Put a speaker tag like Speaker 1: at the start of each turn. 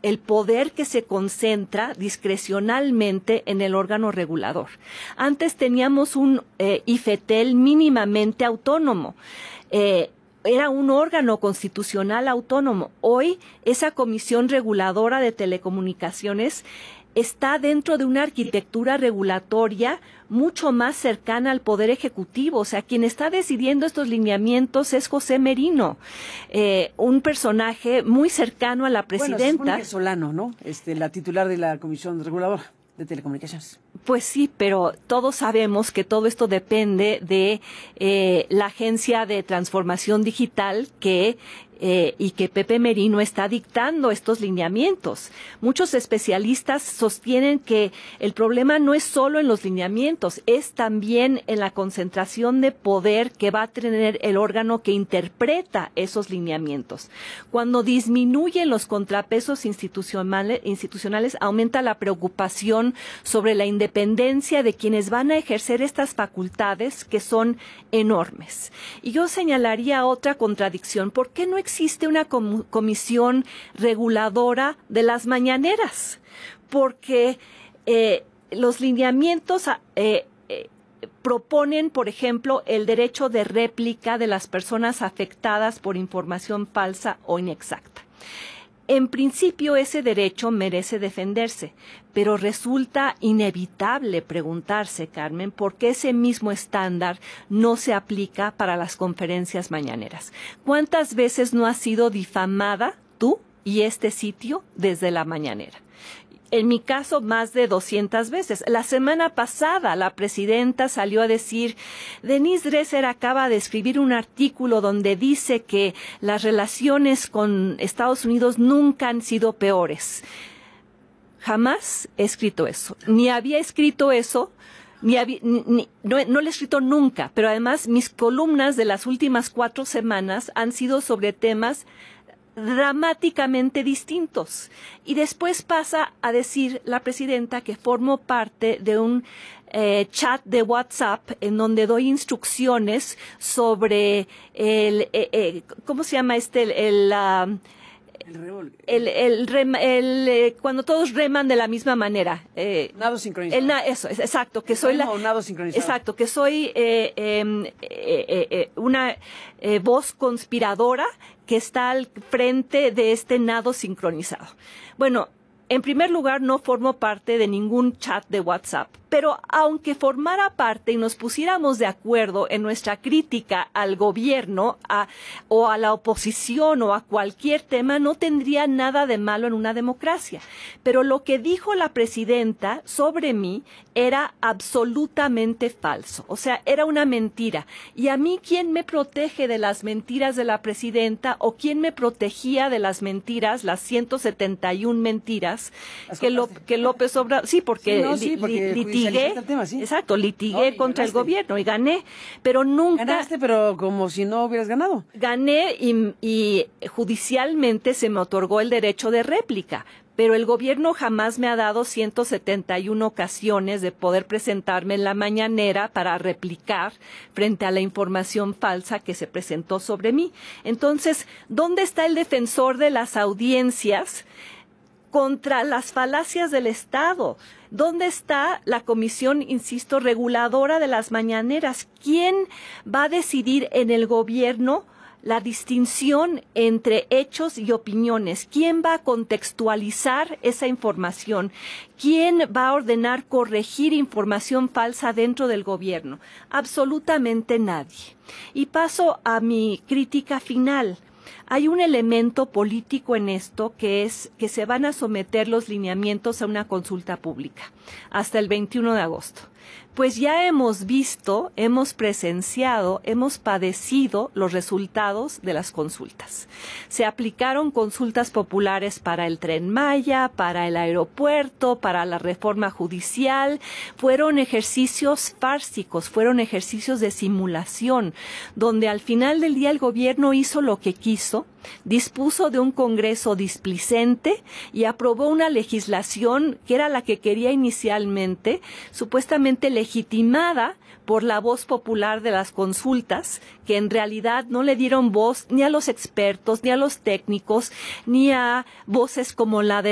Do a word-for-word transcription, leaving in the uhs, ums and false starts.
Speaker 1: el poder que se concentra discrecionalmente en el órgano regulador. Antes teníamos un eh, IFETEL mínimamente autónomo. Eh, Era un órgano constitucional autónomo. Hoy, esa Comisión Reguladora de Telecomunicaciones está dentro de una arquitectura regulatoria mucho más cercana al Poder Ejecutivo. O sea, quien está decidiendo estos lineamientos es José Merino, eh, un personaje muy cercano a la presidenta.
Speaker 2: Bueno, se supone que es Solano, ¿no? Este, la titular de la Comisión Reguladora de Telecomunicaciones.
Speaker 1: Pues sí, pero todos sabemos que todo esto depende de eh, la Agencia de Transformación Digital que eh, y que Pepe Merino está dictando estos lineamientos. Muchos especialistas sostienen que el problema no es solo en los lineamientos, es también en la concentración de poder que va a tener el órgano que interpreta esos lineamientos. Cuando disminuyen los contrapesos institucionales, institucionales aumenta la preocupación sobre la independencia de quienes van a ejercer estas facultades que son enormes. Y yo señalaría otra contradicción. ¿Por qué no existe una com- comisión reguladora de las mañaneras? Porque eh, los lineamientos eh, eh, proponen, por ejemplo, el derecho de réplica de las personas afectadas por información falsa o inexacta. En principio, ese derecho merece defenderse, pero resulta inevitable preguntarse, Carmen, por qué ese mismo estándar no se aplica para las conferencias mañaneras. ¿Cuántas veces no has sido difamada tú y este sitio desde la mañanera? En mi caso, más de doscientas veces. La semana pasada, la presidenta salió a decir, Denise Dresser acaba de escribir un artículo donde dice que las relaciones con Estados Unidos nunca han sido peores. Jamás he escrito eso. Ni había escrito eso. Ni había, ni, ni, no, no lo he escrito nunca, pero además mis columnas de las últimas cuatro semanas han sido sobre temas dramáticamente distintos. Y después pasa a decir la presidenta que formo parte de un eh, chat de WhatsApp en donde doy instrucciones sobre el, eh, eh, ¿cómo se llama este? El, el uh, El, el, rem, el, eh, cuando todos reman de la misma manera.
Speaker 2: Eh, nado sincronizado.
Speaker 1: El na, eso, es, exacto, que soy la.
Speaker 2: Nado sincronizado.
Speaker 1: Exacto, que soy eh, eh, eh, eh, una eh, voz conspiradora que está al frente de este nado sincronizado. Bueno, en primer lugar, no formo parte de ningún chat de WhatsApp. Pero aunque formara parte y nos pusiéramos de acuerdo en nuestra crítica al gobierno a, o a la oposición o a cualquier tema, no tendría nada de malo en una democracia. Pero lo que dijo la presidenta sobre mí era absolutamente falso. O sea, era una mentira. Y a mí, ¿quién me protege de las mentiras de la presidenta o quién me protegía de las mentiras, las ciento setenta y una mentiras que, lo, que López Obrador... Sí, porque,
Speaker 2: sí, no, sí, porque
Speaker 1: li, litigué,
Speaker 2: el tema, ¿sí?
Speaker 1: Exacto, litigué
Speaker 2: no,
Speaker 1: contra
Speaker 2: ganaste.
Speaker 1: el gobierno y gané, pero nunca...
Speaker 2: Ganaste, pero como si no hubieras ganado.
Speaker 1: Gané y, y judicialmente se me otorgó el derecho de réplica, pero el gobierno jamás me ha dado ciento setenta y una ocasiones de poder presentarme en la mañanera para replicar frente a la información falsa que se presentó sobre mí. Entonces, ¿dónde está el defensor de las audiencias contra las falacias del Estado? ¿Dónde está la comisión, insisto, reguladora de las mañaneras? ¿Quién va a decidir en el gobierno la distinción entre hechos y opiniones? ¿Quién va a contextualizar esa información? ¿Quién va a ordenar corregir información falsa dentro del gobierno? Absolutamente nadie. Y paso a mi crítica final. Hay un elemento político en esto que es que se van a someter los lineamientos a una consulta pública hasta el veintiuno de agosto. Pues ya hemos visto, hemos presenciado, hemos padecido los resultados de las consultas. Se aplicaron consultas populares para el Tren Maya, para el aeropuerto, para la reforma judicial. Fueron ejercicios fársicos, fueron ejercicios de simulación, donde al final del día el gobierno hizo lo que quiso, dispuso de un Congreso displicente y aprobó una legislación que era la que quería inicialmente, supuestamente legitimada por la voz popular de las consultas, que en realidad no le dieron voz ni a los expertos, ni a los técnicos, ni a voces como la de